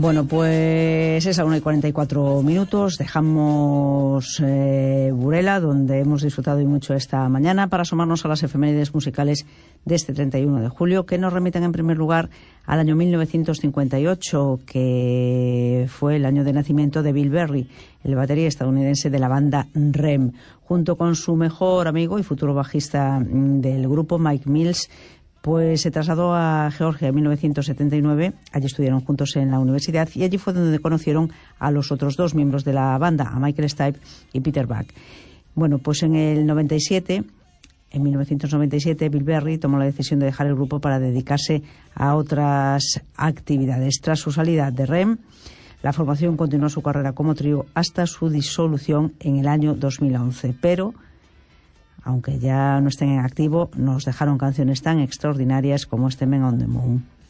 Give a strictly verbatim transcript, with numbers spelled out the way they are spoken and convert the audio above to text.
Bueno, pues es a una y cuarenta y cuatro minutos. Dejamos eh, Burela, donde hemos disfrutado y mucho esta mañana, para asomarnos a las efemérides musicales de este treinta y uno de julio, que nos remiten en primer lugar al año mil novecientos cincuenta y ocho, que fue el año de nacimiento de Bill Berry, el batería estadounidense de la banda R E M, junto con su mejor amigo y futuro bajista del grupo, Mike Mills. Pues se trasladó a Georgia en mil novecientos setenta y nueve, allí estudiaron juntos en la universidad y allí fue donde conocieron a los otros dos miembros de la banda, a Michael Stipe y Peter Buck. Bueno, pues en el noventa y siete, en mil novecientos noventa y siete, Bill Berry tomó la decisión de dejar el grupo para dedicarse a otras actividades. Tras su salida de R E M, la formación continuó su carrera como trío hasta su disolución en el año dos mil once, pero aunque ya no estén en activo, nos dejaron canciones tan extraordinarias como este Men on the Moon.